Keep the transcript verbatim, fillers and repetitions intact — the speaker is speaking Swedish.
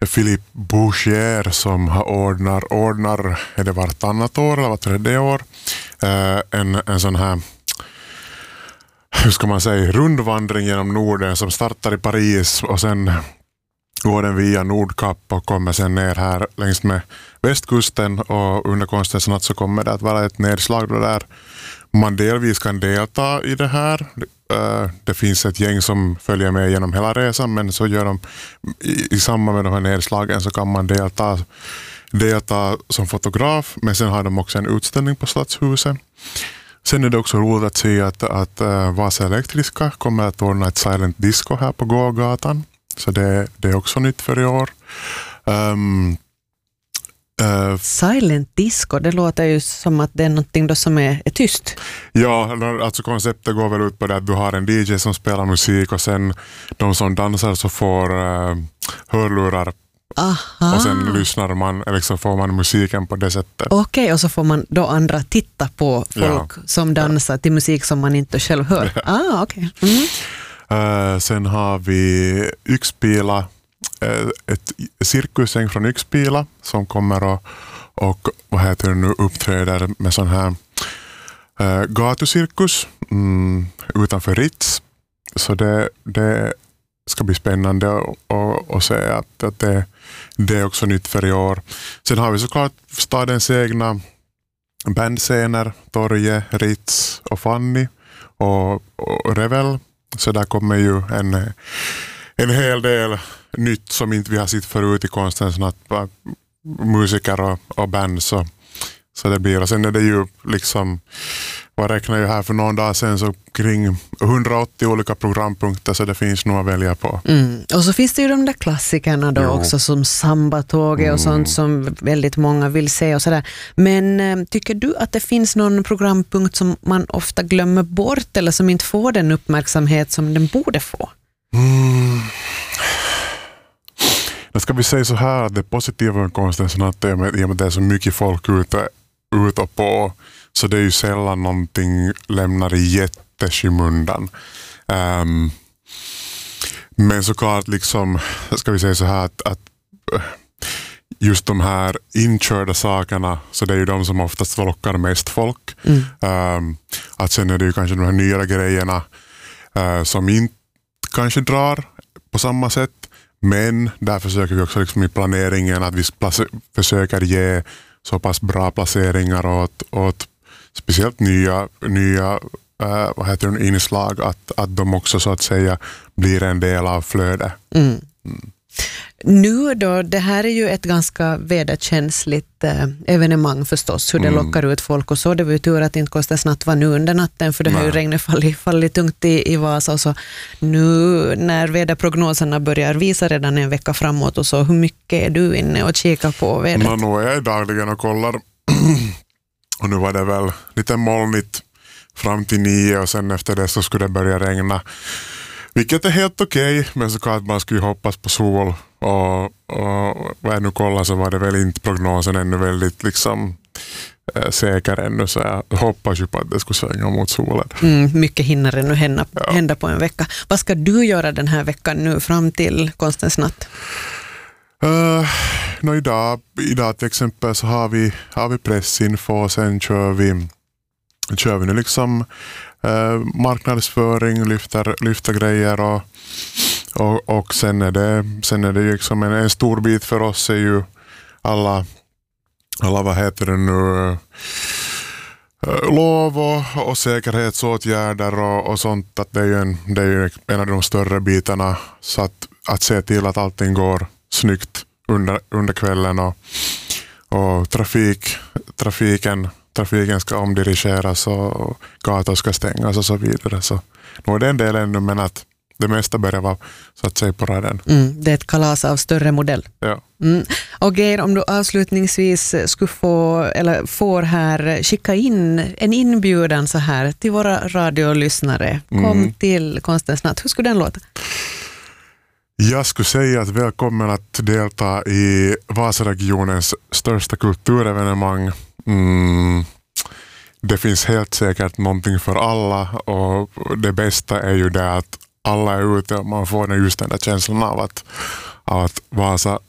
Philippe Bouchier som har ordnar, ordnar är det vartannat år eller vart tredje år uh, en, en sån här, hur ska man säga, rundvandring genom Norden som startar i Paris och sen går den via Nordkap och kommer sen ner här längs med västkusten, och under konstens natt så kommer det att vara ett nedslag där man delvis kan delta i det här. Det finns ett gäng som följer med genom hela resan, men så gör de i, i samband med de här nedslagen så kan man delta, delta som fotograf, men sen har de också en utställning på Stadshuset. Sen är det också roligt att se att, att uh, Vasa Elektriska kommer att ordna ett silent disco här på gågatan. Så det, det är också nytt för i år. Um, uh, silent disco, det låter ju som att det är någonting då som är, är tyst. Ja, alltså konceptet går väl ut på det att du har en D J som spelar musik och sen de som dansar så får uh, hörlurar. Aha. Och sen lyssnar man, eller så får man musiken på det sättet. Okej, okay, och så får man då andra titta på folk ja. som dansar till musik som man inte själv hör. Ja. Ah, okej. Okay. Mm. Uh, sen har vi Yxpila, uh, ett cirkusgäng från Yxpila som kommer och, och vad heter det nu, uppträder med sån här uh, gatucirkus mm, utanför Ritz. Så det, det ska bli spännande att se att, att det, det är också nytt för i år. Sen har vi såklart stadens egna bandscener, Torje, Ritz och Fanny och, och Revel. Så där kommer ju en, en hel del nytt som inte vi har sett förut i konstens natt, musiker och, och band. Så, så det blir. Och sen är det ju liksom, vad räknar ju här för någon dag sen, så kring hundraåttio olika programpunkter, så det finns nog att välja på. Mm. Och så finns det ju de där klassikerna då jo. också, som sambatåget mm. och sånt som väldigt många vill se och sådär. Men äh, tycker du att det finns någon programpunkt som man ofta glömmer bort eller som inte får den uppmärksamhet som den borde få? Mm. Då ska vi säga så här, att det positiva med konstens natt är med, med det är så mycket folk ute, ute och på. Så det är ju sällan någonting lämnar i jätteskymundan. Um, men såklart liksom, ska vi säga så här att, att just de här inkörda sakerna, så det är ju de som oftast lockar mest folk. Mm. Um, att sen är det ju kanske de här nya grejerna uh, som inte kanske drar på samma sätt. Men där försöker vi också liksom i planeringen att vi place- försöker ge så pass bra placeringar åt, åt speciellt nya, nya äh, vad heter det, inslag, att, att de också så att säga blir en del av flödet. Mm. Mm. Nu då, det här är ju ett ganska väderkänsligt äh, evenemang förstås, hur det mm. lockar ut folk och så. Det var ju tur att inte Konstens natt var nu under natten, för det har ju regnet fallit, fallit tungt i, i Vasa. Och så nu när väderprognoserna börjar visa redan en vecka framåt och så, hur mycket är du inne och kikar på vädret? No, nu är jag dagligen och kollar. Och nu var det väl lite molnigt fram till nio och sen efter det så skulle det börja regna. Vilket är helt okej, okay, men såklart man skulle hoppas på sol. Och, och vad jag nu kollar så var det väl inte prognosen ännu väldigt liksom äh, säker ännu, så jag hoppas ju på att det skulle svänga mot solen. Mm, mycket hinner ännu hända, ja. hända på en vecka. Vad ska du göra den här veckan nu fram till Konstens natt? Uh, no, idag, idag till exempel så har vi, har vi pressinfo och sen kör vi, kör vi nu liksom uh, marknadsföring, lyfter, lyfter grejer och, och, och sen är det, sen är det ju liksom en, en stor bit för oss är ju alla, alla vad heter det nu, uh, lov och, och säkerhetsåtgärder och, och sånt, att det är ju en, det är ju en av de större bitarna, så att, att se till att allting går snyggt under, under kvällen och, och trafik, trafiken, trafiken ska omdirigeras och gator ska stängas och så vidare. Så nu är det en del ännu, men att det mesta börjar vara så att säga på raden. Mm, det är ett kalas av större modell. Ja. Mm. Och Geir, om du avslutningsvis skulle få, eller får här, skicka in en inbjudan så här till våra radiolyssnare. Kom mm. till Konstens natt. Hur skulle den låta? Jag skulle säga att välkommen att delta i Vasaregionens största kulturevenemang. Mm. Det finns helt säkert någonting för alla, och det bästa är ju det att alla är ute och man får just den där känslan av att, av att Vasa